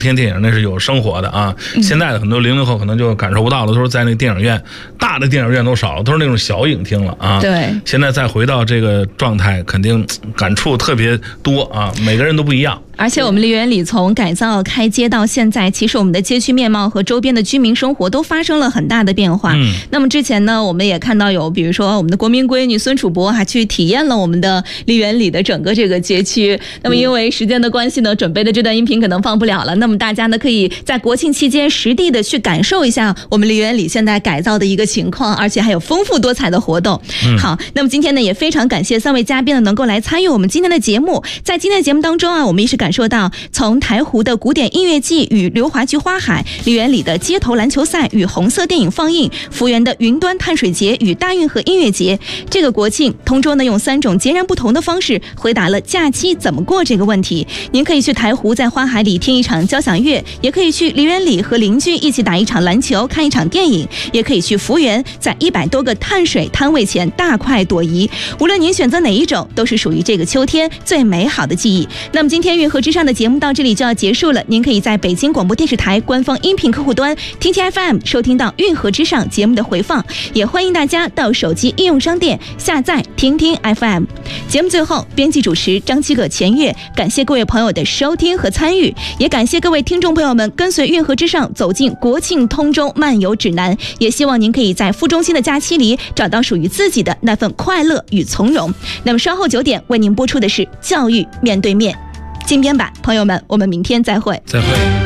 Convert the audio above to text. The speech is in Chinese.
天电影那是有生活的啊。现在的很多00后可能就感受不到了，都是在那个电影院，大的电影院都少了，都是那种小影厅了啊。 对， 现在再回到这个状态，肯定感触特别多啊，每个人都不一样。 而且我们梨园里从改造开街到现在，其实我们的街区面貌和周边的居民生活都发生了很大的变化。那么之前呢，我们也看到有，比如说我们的国民闺女孙楚博还去体验了我们的梨园里的整个这个街区。那么因为时间的关系呢，准备的这段音频可能放不了了。那么大家呢，可以在国庆期间实地的去感受一下我们梨园里现在改造的一个情况，而且还有丰富多彩的活动。好，那么今天呢，也非常感谢3位嘉宾呢能够来参与我们今天的节目。在今天的节目当中啊，我们也是感受到从台湖的古典音乐季与溜滑菊花海，梨园里的街头篮球赛与红色电影放映，福源的云端碳水节与大运河音乐节。这个国庆，通州呢用3种截然不同的方式回答了假期怎么过这个问题。您可以去台湖在花海里听一场交响乐，也可以去梨园里和邻居一起打一场篮球，看一场电影，也可以去福源在100多个碳水摊位前大快朵颐。无论您选择哪一种，都是属于这个秋天最美好的记忆。那么今天运河之上的节目到这里就要结束了，您可以在北京广播电视台官方音频客户端听听 FM 收听到运河之上节目的回放，也欢迎大家到手机应用商店下载听听 FM。 节目最后，编辑主持张七葛、钱月，感谢各位朋友的收听和参与，也感谢各位听众朋友们跟随运河之上走进国庆通州漫游指南，也希望您可以在副中心的假期里找到属于自己的那份快乐与从容。那么稍后9点为您播出的是教育面对面精编版，朋友们，我们明天再会。 再会。